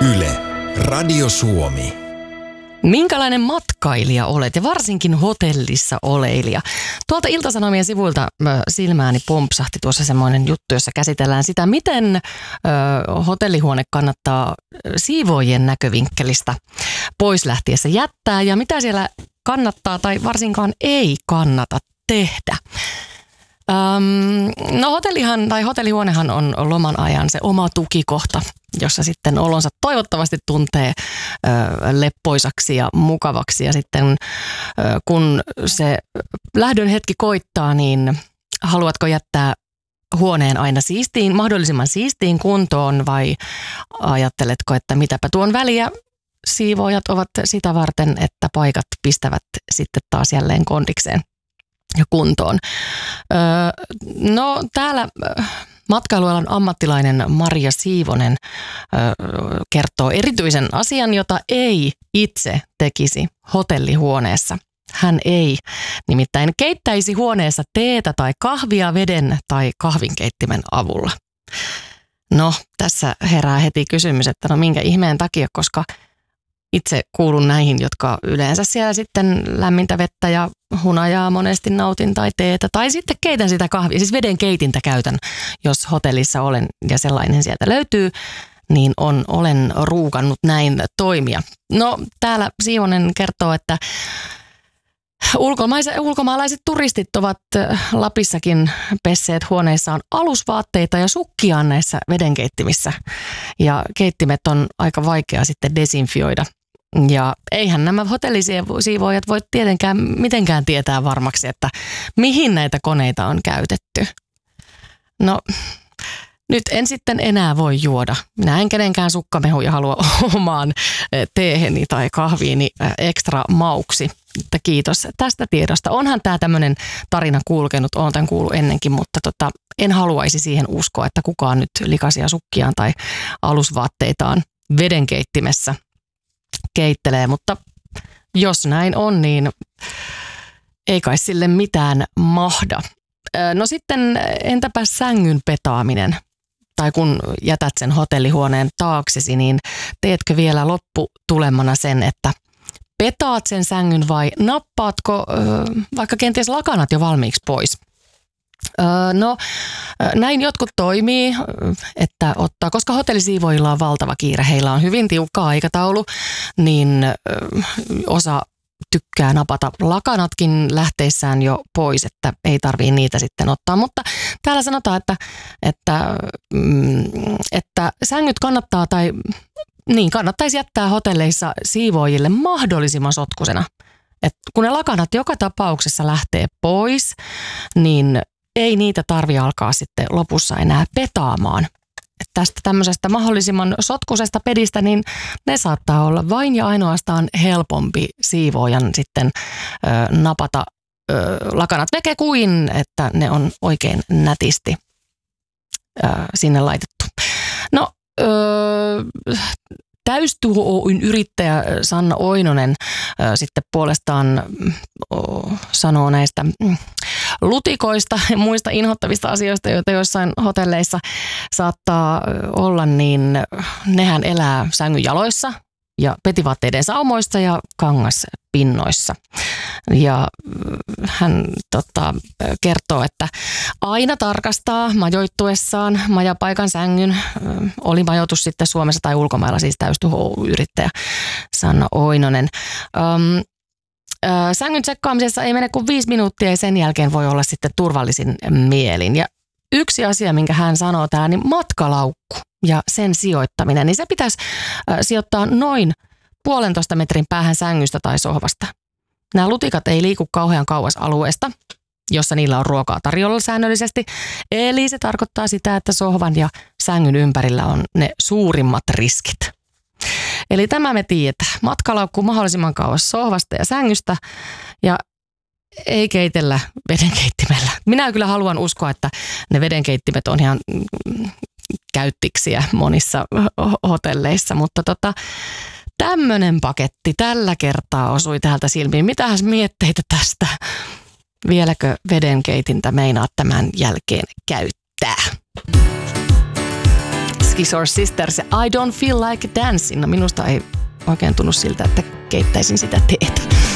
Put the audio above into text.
Yle, Radio Suomi. Minkälainen matkailija olet ja varsinkin hotellissa oleilija? Tuolta Ilta-Sanomien sivuilta silmääni pompsahti tuossa semmoinen juttu, jossa käsitellään sitä, miten hotellihuone kannattaa siivoojien näkövinkkelistä pois lähtiessä jättää ja mitä siellä kannattaa tai varsinkaan ei kannata tehdä. Hotellihuonehan on loman ajan se oma tukikohta, jossa sitten olonsa toivottavasti tuntee leppoisaksi ja mukavaksi. Ja sitten kun se lähdön hetki koittaa, niin haluatko jättää huoneen aina mahdollisimman siistiin kuntoon vai ajatteletko, että mitäpä tuon väliä? Siivoojat ovat sitä varten, että paikat pistävät sitten taas jälleen kondikseen ja kuntoon. Täällä matkailualan ammattilainen Maria Siivonen kertoo erityisen asian, jota ei itse tekisi hotellihuoneessa. Hän ei nimittäin keittäisi huoneessa teetä tai kahvia veden tai kahvinkeittimen avulla. No, tässä herää heti kysymys, että minkä ihmeen takia, koska itse kuulun näihin, jotka yleensä siellä sitten lämmintä vettä ja hunajaa monesti nautin tai teetä. Tai sitten keitän sitä kahvia, siis veden keitintä käytän, jos hotellissa olen ja sellainen sieltä löytyy, niin olen ruukannut näin toimia. No täällä Siivonen kertoo, että ulkomaalaiset turistit ovat Lapissakin pesseet huoneissaan alusvaatteita ja sukkiaan näissä vedenkeittimissä. Ja keittimet on aika vaikea sitten desinfioida. Ja eihän nämä hotellisiivoojat voi tietenkään mitenkään tietää varmaksi, että mihin näitä koneita on käytetty. No, nyt en sitten enää voi juoda. Minä en kenenkään sukkamehuja halua omaan teeheni tai kahviini ekstra mauksi. Että kiitos tästä tiedosta. Onhan tämä tämmöinen tarina kulkenut, olen tämän kuullut ennenkin, mutta en haluaisi siihen uskoa, että kukaan nyt likaisia sukkiaan tai alusvaatteitaan vedenkeittimessä keittelee. Mutta jos näin on, niin ei kai sille mitään mahda. No sitten entäpä sängyn petaaminen? Tai kun jätät sen hotellihuoneen taaksesi, niin teetkö vielä lopputulemana sen, että petaat sen sängyn vai nappaatko vaikka kenties lakanat jo valmiiksi pois? Näin jotkut toimii, että koska hotellisiivoilla on valtava kiire, heillä on hyvin tiukka aikataulu, niin osa tykkää napata lakanatkin lähteissään jo pois, että ei tarvitse niitä sitten ottaa. Mutta täällä sanotaan, että sängyt kannattaisi jättää hotelleissa siivoojille mahdollisimman sotkusena. Et kun ne lakanat joka tapauksessa lähtee pois, niin ei niitä tarvitse alkaa sitten lopussa enää petaamaan. Et tästä tämmöisestä mahdollisimman sotkusesta pedistä, niin ne saattaa olla vain ja ainoastaan helpompi siivoojan sitten napata lakanat veke kuin, että ne on oikein nätisti sinne laitettu. No, Täystuho Oyn yrittäjä Sanna Oinonen sitten puolestaan sanoo näistä lutikoista ja muista inhottavista asioista, joita joissain hotelleissa saattaa olla, niin nehän elää sängyn jaloissa ja petivaatteiden saumoissa ja kangaspinnoissa. Ja hän kertoo, että aina tarkastaa majoittuessaan majapaikan sängyn, oli majoitus sitten Suomessa tai ulkomailla, siis Täystuho-yrittäjä Sanna Oinonen. Sängyn tsekkaamisessa ei mene kuin 5 minuuttia ja sen jälkeen voi olla sitten turvallisin mielin. Ja yksi asia, minkä hän sanoo täällä, niin matkalaukku ja sen sijoittaminen, niin se pitäisi sijoittaa noin 1,5 metrin päähän sängystä tai sohvasta. Nämä lutikat ei liiku kauhean kauas alueesta, jossa niillä on ruokaa tarjolla säännöllisesti. Eli se tarkoittaa sitä, että sohvan ja sängyn ympärillä on ne suurimmat riskit. Eli tämä me tiedetään. Matkalaukku mahdollisimman kauas sohvasta ja sängystä ja ei keitellä vedenkeittimellä. Minä kyllä haluan uskoa, että ne vedenkeittimet on ihan käyttiksiä monissa hotelleissa, mutta tämmöinen paketti tällä kertaa osui täältä silmiin. Mitähän mietteitä tästä? Vieläkö vedenkeitintä meinaa tämän jälkeen käyttää? Brothers or Sisters, I don't feel like dancing. No minusta ei oikein tunnu siltä, että keittäisin sitä teetä.